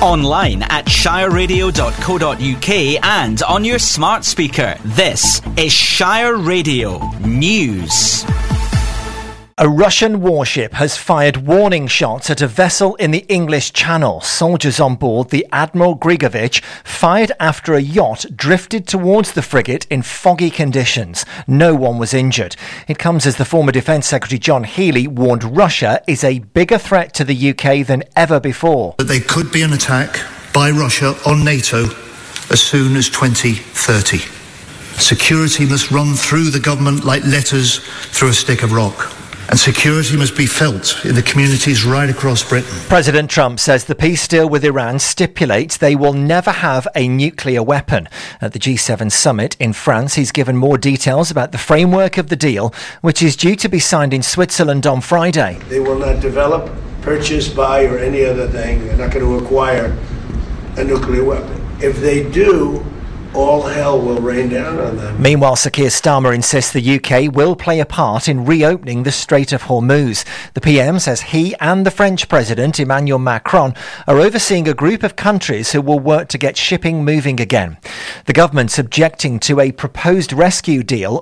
Online at shireradio.co.uk and on your smart speaker. This is Shire Radio News. A Russian warship has fired warning shots at a vessel in the English Channel. Soldiers on board the Admiral Grigovich fired after a yacht drifted towards the frigate in foggy conditions. No one was injured. It comes as the former Defence Secretary John Healey warned Russia is a bigger threat to the UK than ever before. That there could be an attack by Russia on NATO as soon as 2030. Security must run through the government like letters through a stick of rock. And security must be felt in the communities right across Britain. President Trump says the peace deal with Iran stipulates they will never have a nuclear weapon. At the G7 summit in France, he's given more details about the framework of the deal, which is due to be signed in Switzerland on Friday. They will not develop, purchase, buy, or any other thing. They're not going to acquire a nuclear weapon. If they do, all hell will rain down on them. Meanwhile, Sir Keir Starmer insists the UK will play a part in reopening the Strait of Hormuz. The PM says he and the French President Emmanuel Macron are overseeing a group of countries who will work to get shipping moving again. The government's objecting to a proposed rescue deal